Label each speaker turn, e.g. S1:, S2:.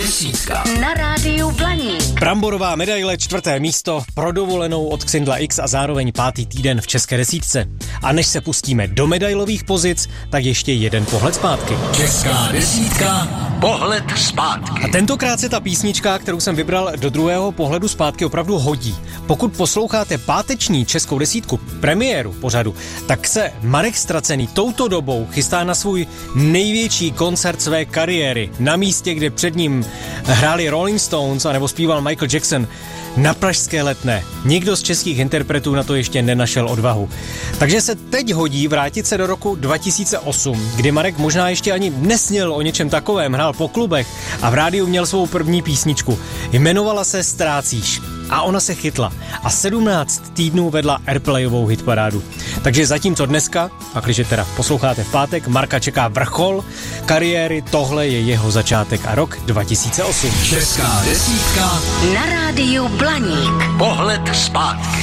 S1: desítka.
S2: Na rádiu Blaník.
S3: Bramborová medaile 4. místo pro dovolenou od Xindla X a zároveň 5. týden v české desítce. A než se pustíme do medailových pozic, tak ještě jeden pohled zpátky.
S1: Česká desítka, pohled zpátky.
S3: A tentokrát se ta písnička, kterou jsem vybral do druhého pohledu zpátky, opravdu hodí. Pokud posloucháte páteční českou desítku, premiéru pořadu, tak se Marek Stracený touto dobou chystá na svůj největší koncert své kariéry. Na místě, kde před ním hráli Rolling Stones anebo zpíval Michael Jackson, na pražské Letné. Nikdo z českých interpretů na to ještě nenašel odvahu. Takže se teď hodí vrátit se do roku 2008, kdy Marek možná ještě ani nesněl o něčem takovém, hrál po klubech a v rádiu měl svou první písničku. Jmenovala se Ztrácíš. A ona se chytla a 17 týdnů vedla airplayovou hitparádu. Takže zatímco dneska, pakliže teda posloucháte v pátek, Marka čeká vrchol kariéry, tohle je jeho začátek a rok 2008.
S1: Česká desítka,
S2: Na rádiu Blaník.
S1: pohled zpátky.